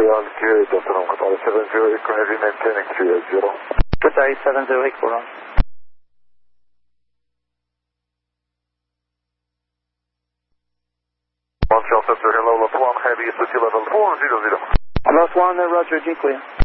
altitude, Delta Lima, Qatar 70, currently maintaining 380. Qatar 70, equal on. One Shell Center, hello, Lost 1, heavy, switch level 400. Lost 1, Roger, G clear.